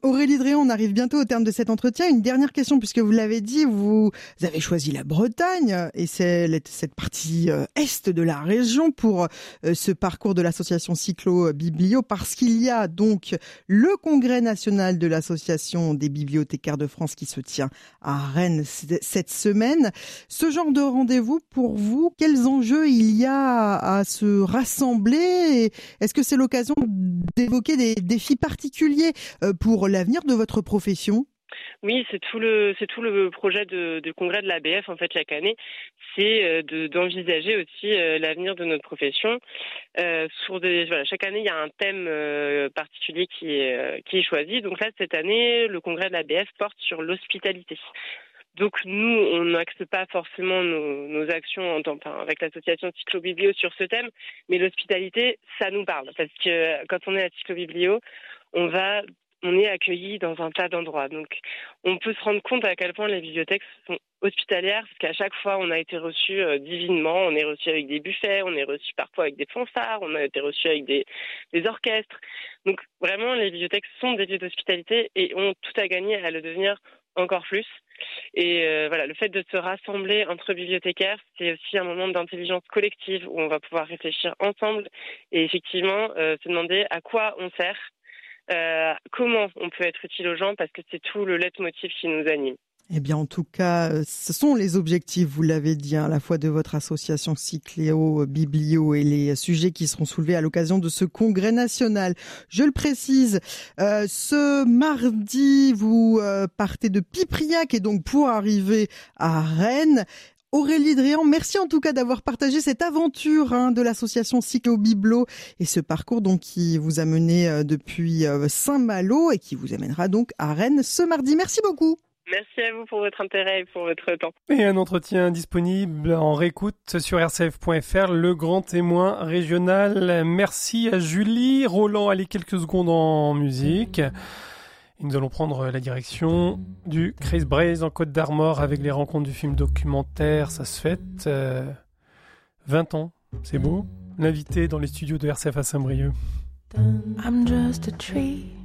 Aurélie Dréon, on arrive bientôt au terme de cet entretien. Une dernière question, puisque vous l'avez dit, vous avez choisi la Bretagne et c'est cette partie est de la région pour ce parcours de l'association Cyclo-Biblio, parce qu'il y a donc le congrès national de l'association des bibliothécaires de France qui se tient à Rennes cette semaine. Ce genre de rendez-vous, pour vous, quels enjeux il y a à se rassembler? Est-ce que c'est l'occasion d'évoquer des défis particuliers pour l'avenir de votre profession? Oui, c'est tout le projet du congrès de l'ABF en fait chaque année, c'est d'envisager aussi l'avenir de notre profession. Chaque année il y a un thème particulier qui est choisi. Donc là cette année le congrès de l'ABF porte sur l'hospitalité. Donc nous, on n'axe pas forcément nos actions avec l'association Cyclo-Biblio sur ce thème, mais l'hospitalité, ça nous parle. Parce que quand on est à Cyclo-Biblio, on est accueilli dans un tas d'endroits. Donc on peut se rendre compte à quel point les bibliothèques sont hospitalières, parce qu'à chaque fois, on a été reçus divinement. On est reçus avec des buffets, on est reçus parfois avec des fanfares, on a été reçus avec des orchestres. Donc vraiment, les bibliothèques sont des lieux d'hospitalité et ont tout à gagner à le devenir encore plus. Et le fait de se rassembler entre bibliothécaires, c'est aussi un moment d'intelligence collective où on va pouvoir réfléchir ensemble et effectivement se demander à quoi on sert, comment on peut être utile aux gens, parce que c'est tout le leitmotiv qui nous anime. Eh bien, en tout cas, ce sont les objectifs, vous l'avez dit, à la fois de votre association Cyclo-Biblio et les sujets qui seront soulevés à l'occasion de ce congrès national. Je le précise, ce mardi, vous partez de Pipriac et donc pour arriver à Rennes. Aurélie Dréan, merci en tout cas d'avoir partagé cette aventure de l'association Cyclo-Biblio et ce parcours donc qui vous a mené depuis Saint-Malo et qui vous amènera donc à Rennes ce mardi. Merci beaucoup. Merci à vous pour votre intérêt et pour votre temps. Et un entretien disponible en réécoute sur rcf.fr, le grand témoin régional. Merci à Julie. Roland, allez quelques secondes en musique. Et nous allons prendre la direction du Chris Braze en Côte d'Armor avec les rencontres du film documentaire. Ça se fête 20 ans, c'est beau. L'invité dans les studios de RCF à Saint-Brieuc. I'm just a tree